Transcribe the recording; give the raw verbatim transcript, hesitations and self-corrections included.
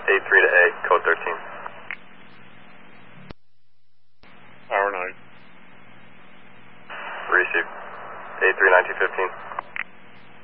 A three to A, code thirteen. Tower nine. Receive. A three nineteen fifteen.